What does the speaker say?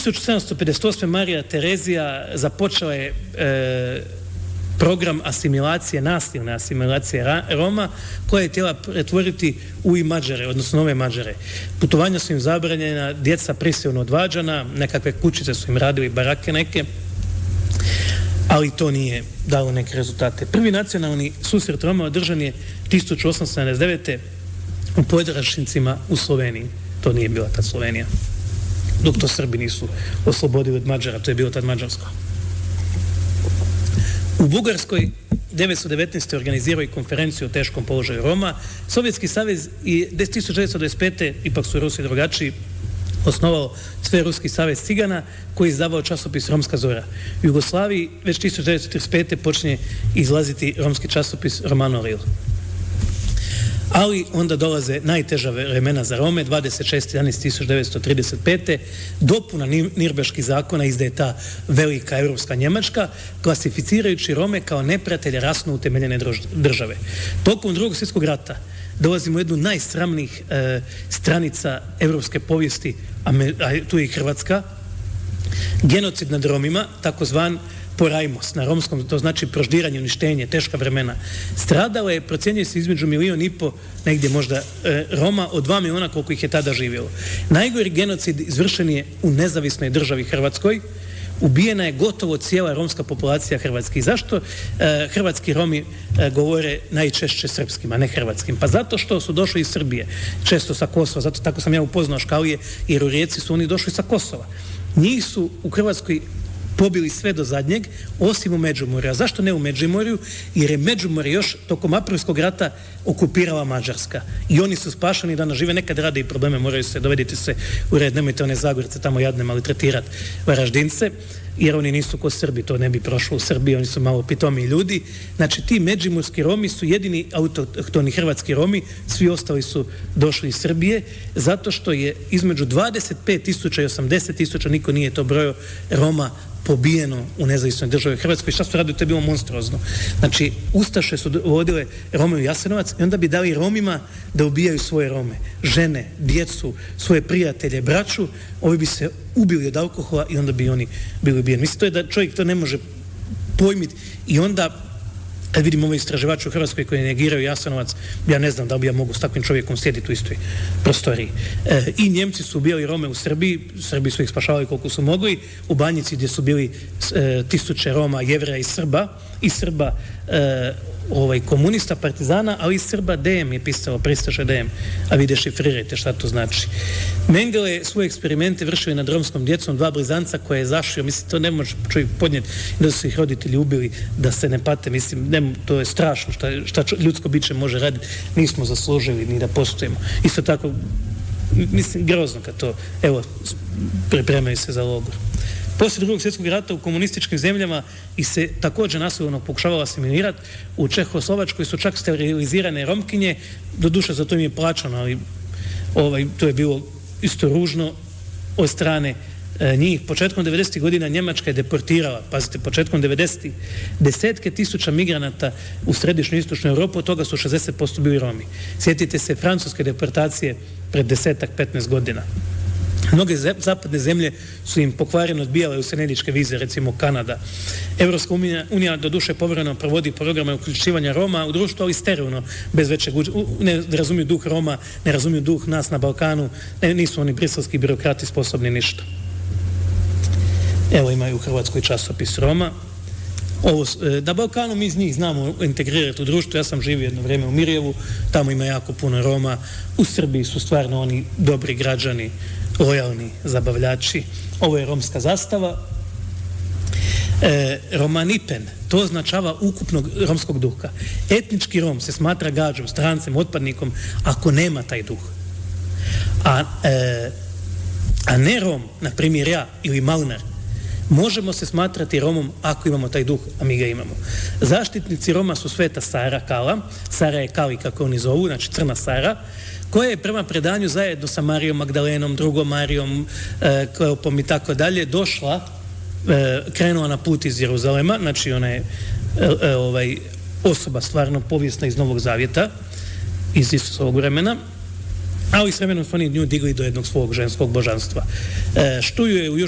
1758. Marija Terezija započela je program asimilacije, nasilne asimilacije Roma, koja je htjela pretvoriti u i Mađare, odnosno nove Mađare. Putovanja su im zabranjena, djeca prisilno odvađana, nekakve kućice su im radili, barake neke, ali to nije dalo neke rezultate. Prvi nacionalni susret Roma održan je 1879. u Podrašnicima u Sloveniji. To nije bila tad Slovenija. Dok to Srbi nisu oslobodili od Mađara, to je bilo tad Mađarsko. U Bugarskoj 1919. organizirao i konferenciju o teškom položaju Roma. Sovjetski savez i 1925. ipak su Rusi drugačiji, osnovao Sveruski savez cigana koji je izdavao časopis Romska zora. U Jugoslaviji već 1935. počinje izlaziti romski časopis Romano Ril. Ali onda dolaze najteža vremena za Rome, 26.11.1935. Dopuna Nirbeških zakona izdaje ta velika evropska Njemačka, klasificirajući Rome kao neprijatelje rasno utemeljene države. Tokom Drugog svjetskog rata dolazimo u jednu najsramnijih stranica evropske povijesti, a tu je i Hrvatska, genocid nad Romima, takozvan porajmos, na romskom, to znači proždiranje, uništenje, teška vremena. Stradalo je, procjenjuje se između 1,5 milijuna, negdje možda Roma, od 2 miliona koliko ih je tada živjelo. Najgori genocid izvršen je u nezavisnoj državi Hrvatskoj. Ubijena je gotovo cijela romska populacija Hrvatske. I zašto hrvatski Romi govore najčešće srpskim, a ne hrvatskim? Pa zato što su došli iz Srbije, često sa Kosova, zato tako sam ja upoznao Škalije, jer u Rijeci su oni došli sa Kosova. Njih su u Hrvatskoj pobili sve do zadnjeg, osim u Međimurju. A zašto ne u Međimurju? Jer je Međimurje još tokom Aprilskog rata okupirala Mađarska. I oni su spašani, danas žive, nekad rade i probleme, moraju se, dovediti se u red, nemojte one Zagorce tamo jadne maltretirati Varaždince, jer oni nisu ko Srbi, to ne bi prošlo u Srbiji, oni su malo pitomi ljudi. Znači, ti međimurski Romi su jedini autohtoni hrvatski Romi, svi ostali su došli iz Srbije, zato što je između 25.000 i 80.000, niko nije to brojao, Roma pobijeno u nezavisnoj državi Hrvatskoj. Šta su radili? To je bilo monstruozno. Znači, Ustaše su vodile Rome u Jasenovac i onda bi dali Romima da ubijaju svoje Rome. Žene, djecu, svoje prijatelje, braću, ovi bi se ubili od alkohola i onda bi oni bili ubijeni. Mislim, to je da čovjek to ne može pojmiti i onda kad vidim ove istraživače u Hrvatskoj koji negiraju Jasenovac, ja ne znam da li ja mogu s takvim čovjekom sjediti u istoj prostoriji. I Njemci su ubijali Rome u Srbiji, Srbi su ih spašavali koliko su mogli, u Banjici gdje su bili tisuće Roma, Jevreja i Srba komunista, partizana, ali i Srba DM je pisalo, pristaše DM, a vi dešifrirajte šta to znači. Mengele je svoje eksperimente vršio nad romskom djecom, 2 blizanca koje je zašio, mislim, to ne može čovjek podnijeti da su ih roditelji ubili, da se ne pate, mislim, to je strašno šta ljudsko biće može raditi, nismo zaslužili ni da postojimo. Isto tako, mislim, grozno kad to, evo, pripremaju se za logor. Poslije Drugog svjetskog rata u komunističkim zemljama i se također nasilno pokušavalo asimilirati. U Čehoslovačkoj su čak sterilizirane Romkinje, doduše za to im je plaćano, ali to je bilo isto ružno od strane njih. Početkom 90. godina Njemačka je deportirala, pazite, početkom 90. desetke tisuća migranata u središnju i istočnu Europu, od toga su 60% bili Romi. Sjetite se francuske deportacije pred 10-15 godina. Mnoge zapadne zemlje su im pokvareno odbijale useljeničke vize, recimo Kanada. Evropska unija doduše povremeno provodi programe uključivanja Roma u društvu, ali sterilno, bez većeg, ne razumiju duh Roma, ne razumiju duh nas na Balkanu, nisu oni briselski birokrati sposobni ništa. Evo imaju u Hrvatskoj časopis Roma. Na Balkanu mi iz njih znamo integrirati u društvu, ja sam živio jedno vrijeme u Mirjevu, tamo ima jako puno Roma, u Srbiji su stvarno oni dobri građani, lojalni zabavljači. Ovo je romska zastava. Romanipen, to označava ukupnog romskog duha. Etnički Rom se smatra gađom, strancem, otpadnikom, ako nema taj duh. A ne Rom, na primjer ja ili Malnar, možemo se smatrati Romom ako imamo taj duh, a mi ga imamo. Zaštitnici Roma su Sveta Sara Kala, Sara je Kali kako oni zovu, znači crna Sara, koja je prema predanju zajedno sa Marijom Magdalenom, drugom Marijom, Kleopom i tako dalje, došla, krenula na put iz Jeruzalema, znači ona je osoba stvarno povijesna iz Novog Zavjeta, iz Isusovog vremena, ali s vremenom su oni nju digli do jednog svog ženskog božanstva. Štuju je u